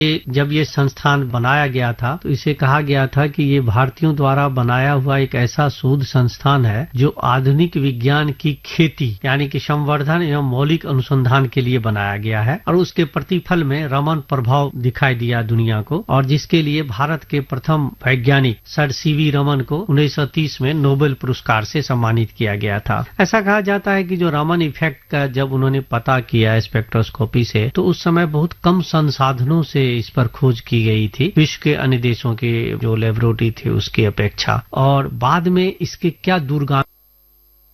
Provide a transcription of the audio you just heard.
जब ये संस्थान बनाया गया था तो इसे कहा गया था कि ये भारतीयों द्वारा बनाया हुआ एक ऐसा शोध संस्थान है जो आधुनिक विज्ञान की खेती यानी कि संवर्धन एवं मौलिक अनुसंधान के लिए बनाया गया है और उसके प्रतिफल में रमन प्रभाव दिखाई दिया दुनिया को, और जिसके लिए भारत के प्रथम वैज्ञानिक सर सीवी रमन को 1930 में नोबेल पुरस्कार से सम्मानित किया गया था। ऐसा कहा जाता है कि जो रमन इफेक्ट का जब उन्होंने पता किया स्पेक्ट्रोस्कोपी से, तो उस समय बहुत कम संसाधनों से इस पर खोज की गई थी विश्व के अन्य देशों के जो लेबोरेटरी थे उसकी अपेक्षा, और बाद में इसके क्या दूरगामी